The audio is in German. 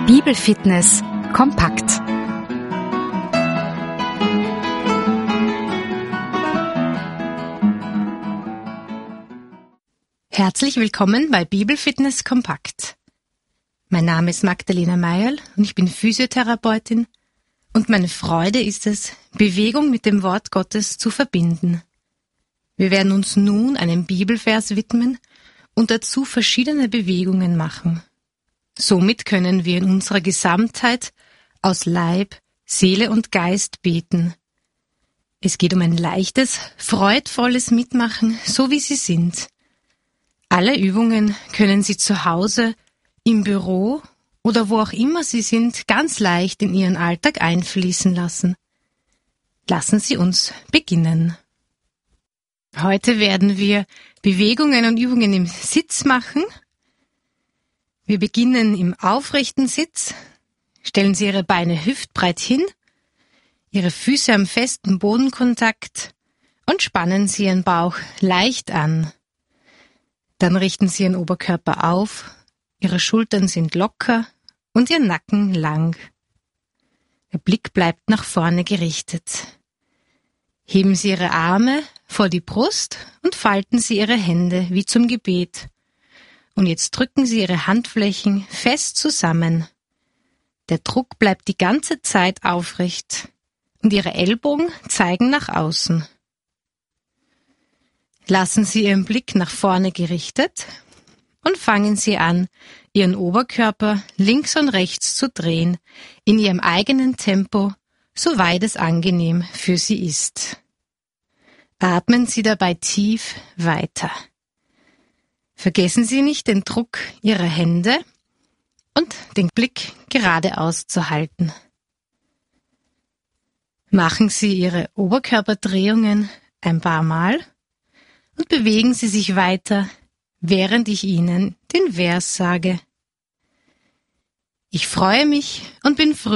Bibelfitness kompakt. Herzlich willkommen bei Bibelfitness kompakt. Mein Name ist Magdalena Meierl und ich bin Physiotherapeutin und meine Freude ist es, Bewegung mit dem Wort Gottes zu verbinden. Wir werden uns nun einem Bibelvers widmen und dazu verschiedene Bewegungen machen. Somit können wir in unserer Gesamtheit aus Leib, Seele und Geist beten. Es geht um ein leichtes, freudvolles Mitmachen, so wie Sie sind. Alle Übungen können Sie zu Hause, im Büro oder wo auch immer Sie sind, ganz leicht in Ihren Alltag einfließen lassen. Lassen Sie uns beginnen. Heute werden wir Bewegungen und Übungen im Sitz machen. Wir beginnen im aufrechten Sitz. Stellen Sie Ihre Beine hüftbreit hin, Ihre Füße am festen Bodenkontakt und spannen Sie Ihren Bauch leicht an. Dann richten Sie Ihren Oberkörper auf, Ihre Schultern sind locker und Ihr Nacken lang. Der Blick bleibt nach vorne gerichtet. Heben Sie Ihre Arme vor die Brust und falten Sie Ihre Hände wie zum Gebet. Und jetzt drücken Sie Ihre Handflächen fest zusammen. Der Druck bleibt die ganze Zeit aufrecht und Ihre Ellbogen zeigen nach außen. Lassen Sie Ihren Blick nach vorne gerichtet und fangen Sie an, Ihren Oberkörper links und rechts zu drehen, in Ihrem eigenen Tempo, soweit es angenehm für Sie ist. Atmen Sie dabei tief weiter. Vergessen Sie nicht den Druck Ihrer Hände und den Blick geradeaus zu halten. Machen Sie Ihre Oberkörperdrehungen ein paar Mal und bewegen Sie sich weiter, während ich Ihnen den Vers sage. Ich freue mich und bin